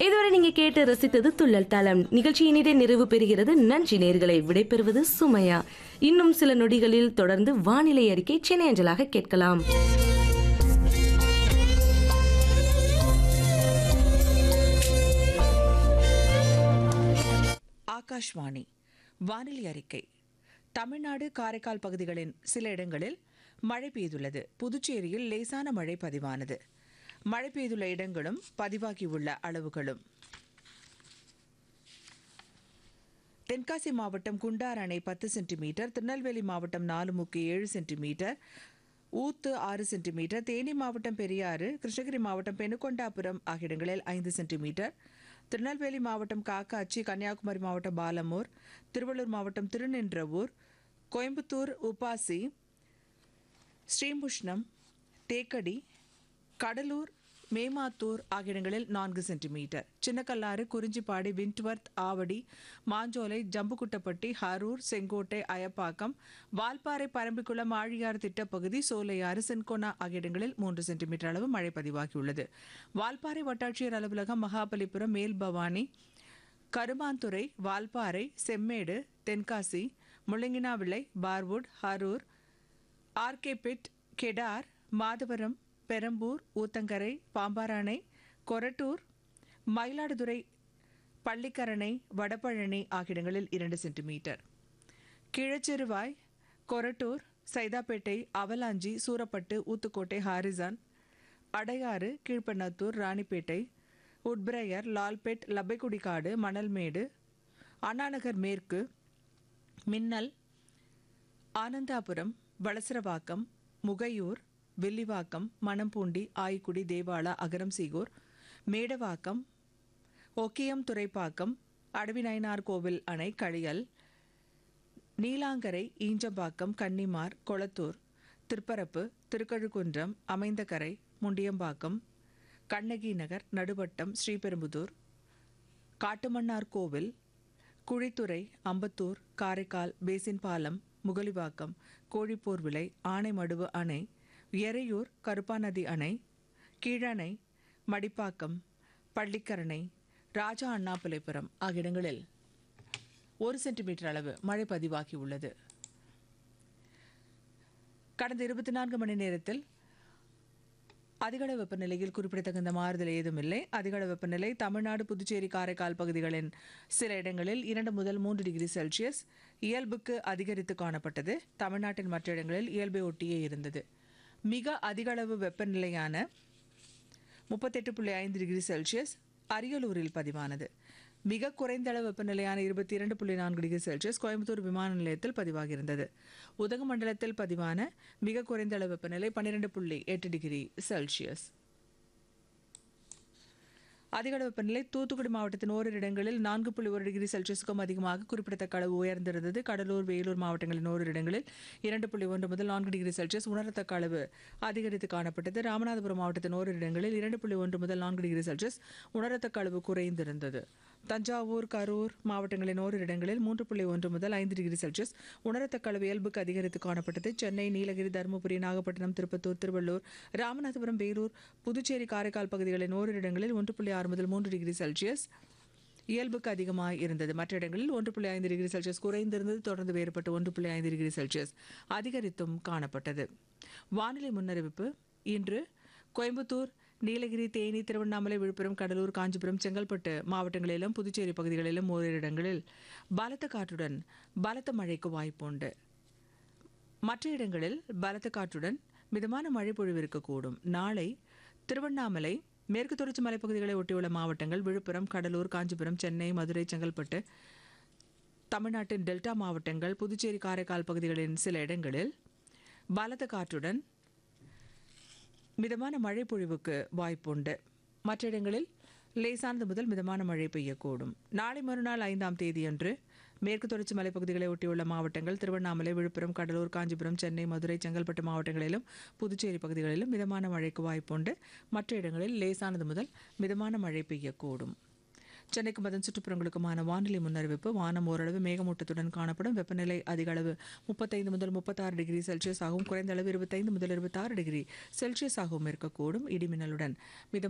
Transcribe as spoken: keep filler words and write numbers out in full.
இதுவரை நீங்க கேட்டு ரசித்தது துள்ளல் தளம் நிகழ்ச்சியினிடே நிறைவு பெறுகிறது. நன்றி நேர்களை விடைபெறுவது சுமையா. இன்னும் சில நொடிகளில் தொடர்ந்து வானிலை அறிக்கை சென்னை அஞ்சலாக கேட்கலாம். ஆகாஷ்வாணி வானிலை அறிக்கை. தமிழ்நாடு காரைக்கால் பகுதிகளின் சில இடங்களில் மழை பெய்துள்ளது. புதுச்சேரியில் லேசான மழை பதிவானது. மழை பெய்துள்ள இடங்களும் பதிவாகியுள்ள அளவுகளும்: தென்காசி மாவட்டம் குண்டார் அணை பத்து சென்டிமீட்டர், திருநெல்வேலி மாவட்டம் நாலுமுக்கு ஏழு சென்டிமீட்டர், ஊத்து ஆறு சென்டிமீட்டர், தேனி மாவட்டம் பெரியாறு, கிருஷ்ணகிரி மாவட்டம் பெனுகொண்டாபுரம் ஆகிய இடங்களில் ஐந்து சென்டிமீட்டர், திருநெல்வேலி மாவட்டம் காக்காட்சி, கன்னியாகுமரி மாவட்டம் பாலமூர், திருவள்ளூர் மாவட்டம் திருநின்றவூர், கோயம்புத்தூர் உப்பாசி, ஸ்ரீமுஷ்ணம், தேக்கடி, கடலூர், மேமாத்தூர் ஆகிய இடங்களில் நான்கு சென்டிமீட்டர், சின்னக்கல்லாறு, குறிஞ்சிப்பாடி, விண்ட்வர்த், ஆவடி, மாஞ்சோலை, ஜம்புக்குட்டப்பட்டி, ஹரூர், செங்கோட்டை, அயப்பாக்கம், வால்பாறை, பரம்பிக்குளம், ஆழியாறு திட்டப்பகுதி, சோலையாறு, சின்கோனா ஆகிய இடங்களில் மூன்று சென்டிமீட்டர் அளவு மழை பதிவாகியுள்ளது. வால்பாறை வட்டாட்சியர் அலுவலகம், மகாபலிபுரம், மேல்பவானி, கருமாந்துறை, வால்பாறை, செம்மேடு, தென்காசி, முள்ளங்கினாவிளை, பார்வுட், ஹரூர், ஆர்கேபெட், கெடார், மாதவரம், பெரம்பூர், ஊத்தங்கரை, பாம்பாராணை, கொரட்டூர், மயிலாடுதுறை, பள்ளிக்கரணை, வடபழனி ஆகிய இடங்களில் இரண்டு centimetre, Keezhachiruvai, Korattur, Saidapet, avalanche, Surapattu, Uthukottai, horizon, Adyar, Kilpennathur, Ranipet, Woodbriar, Lalpet, Labbaikudikadu, Manalmedu, Anna Nagar மேற்கு, மின்னல், ஆனந்தாபுரம், வளசரவாக்கம், முகையூர், வில்லிவாக்கம், மணம்பூண்டி, ஆய்க்குடி, தேவாலா, அகரம் சீகூர், மேடவாக்கம், ஒக்கியம், துறைப்பாக்கம், அடவிநயினார் கோவில் அணை, களியல், நீலாங்கரை, ஈஞ்சம்பாக்கம், கன்னிமார், கொளத்தூர், திருப்பரப்பு, திருக்கழுக்குன்றம், அமைந்தகரை, முண்டியம்பாக்கம், கண்ணகி நகர், நடுவட்டம், ஸ்ரீபெரும்புதூர், காட்டுமன்னார் கோவில், குழித்துறை, அம்பத்தூர், காரைக்கால், பேசின்பாலம், முகலிவாக்கம், கோழிப்போர் விலை, ஆனைமடுவு அணை, எறையூர், கருப்பாநதி அணை, கீழணை, மடிப்பாக்கம், பள்ளிக்கரணை, ராஜா அண்ணாபிள்ளைபுரம் ஆகிய இடங்களில் ஒரு சென்டிமீட்டர் அளவு மழை பதிவாகியுள்ளது. கடந்த இருபத்தி நான்கு மணி நேரத்தில் அதிகளவு வெப்பநிலையில் குறிப்பிடத்தகுந்த மாறுதல் ஏதுமில்லை. அதிகளவு வெப்பநிலை தமிழ்நாடு, புதுச்சேரி, காரைக்கால் பகுதிகளின் சில இடங்களில் இரண்டு முதல் மூன்று டிகிரி செல்சியஸ் இயல்புக்கு அதிகரித்து காணப்பட்டது. தமிழ்நாட்டின் மற்ற இடங்களில் இயல்பை ஒட்டியே இருந்தது. மிக அதிகளவு வெப்பநிலையான முப்பத்தெட்டு புள்ளி ஐந்து டிகிரி செல்சியஸ் அரியலூரில் பதிவானது. மிக குறைந்த அளவு வெப்பநிலையான இருபத்தி இரண்டு புள்ளி நான்கு டிகிரி செல்சியஸ் கோயம்புத்தூர் விமான நிலையத்தில் பதிவாகியிருந்தது. உதகமண்டலத்தில் பதிவான மிக குறைந்த அளவு வெப்பநிலை பன்னிரண்டு புள்ளி எட்டு டிகிரி செல்சியஸ். அதிகளவு வெப்பநிலை தூத்துக்குடி மாவட்டத்தின் ஓரிரு இடங்களில் நான்கு புள்ளி ஒரு டிகிரி செல்சியஸுக்கும் அதிகமாக குறிப்பிடத்தக்க அளவு உயர்ந்திருந்தது. கடலூர், வேலூர் மாவட்டங்களின் ஓரிரு இடங்களில் இரண்டு புள்ளி ஒன்று முதல் நான்கு டிகிரி செல்சியஸ் உணரத்தக்க அளவு அதிகரித்து காணப்பட்டது. ராமநாதபுரம் மாவட்டத்தின் ஓரிரு இடங்களில் இரண்டு புள்ளி ஒன்று முதல் நான்கு டிகிரி செல்சியஸ் உணரத்தக்க அளவு குறைந்திருந்தது. தஞ்சாவூர், கரூர் மாவட்டங்களின் ஓரிரு இடங்களில் மூன்று புள்ளி ஒன்று முதல் ஐந்து டிகிரி செல்சியஸ் உணரத்தக்க அளவு இயல்புக்கு அதிகரித்து காணப்பட்டது. சென்னை, நீலகிரி, தருமபுரி, நாகப்பட்டினம், திருப்பத்தூர், திருவள்ளூர், ராமநாதபுரம், வேலூர், புதுச்சேரி, காரைக்கால் பகுதிகளின் ஓரிரு இடங்களில் ஒன்று புள்ளி ஆறு முதல் மூன்று டிகிரி செல்சியஸ் இயல்புக்கு அதிகமாக இருந்தது. மற்ற இடங்களில் ஒன்று புள்ளி ஐந்து டிகிரி செல்சியஸ் குறைந்திருந்தது. தொடர்ந்து வேறுபட்டு ஒன்று புள்ளி ஐந்து டிகிரி செல்சியஸ் அதிகரித்தும் காணப்பட்டது. வானிலை முன்னறிவிப்பு: இன்று கோயம்புத்தூர், நீலகிரி, தேனி, திருவண்ணாமலை, விழுப்புரம், கடலூர், காஞ்சிபுரம், செங்கல்பட்டு மாவட்டங்களிலும் புதுச்சேரி பகுதிகளிலும் ஓரிரு இடங்களில் பலத்த காற்றுடன் பலத்த மழைக்கு வாய்ப்புண்டு. மற்ற இடங்களில் பலத்த காற்றுடன் மிதமான மழை பொழிவு இருக்கக்கூடும். நாளை திருவண்ணாமலை, மேற்கு தொடர்ச்சி மலைப்பகுதிகளை ஒட்டியுள்ள மாவட்டங்கள், விழுப்புரம், கடலூர், காஞ்சிபுரம், சென்னை, மதுரை, செங்கல்பட்டு, தமிழ்நாட்டின் டெல்டா மாவட்டங்கள், புதுச்சேரி, காரைக்கால் பகுதிகளின் சில இடங்களில் பலத்த காற்றுடன் மிதமான மழை பொழிவுக்கு வாய்ப்புண்டு. மற்ற இடங்களில் லேசானது முதல் மிதமான மழை பெய்யக்கூடும். நாளை மறுநாள் ஐந்தாம் தேதியன்று மேற்கு தொடர்ச்சி மலைப்பகுதிகளை ஒட்டியுள்ள மாவட்டங்கள், திருவண்ணாமலை, விழுப்புரம், கடலூர், காஞ்சிபுரம், சென்னை, மதுரை, செங்கல்பட்டு மாவட்டங்களிலும் புதுச்சேரி பகுதிகளிலும் மிதமான மழைக்கு வாய்ப்புண்டு. மற்ற இடங்களில் லேசானது முதல் மிதமான மழை பெய்யக்கூடும். சென்னைக்கும் அதன் சுற்றுப்புறங்களுக்குமான வானிலை முன்னறிவிப்பு: வானம் ஓரளவு மேகமூட்டத்துடன் காணப்படும். வெப்பநிலை அதிக அளவு முப்பத்தைந்து முதல் முப்பத்தாறு டிகிரி செல்சியஸ் ஆகவும், குறைந்த அளவு இருபத்தைந்து முதல் இருபத்தாறு டிகிரி செல்சியஸ் ஆகவும் இருக்கக்கூடும். இடிமின்னலுடன் மிதமான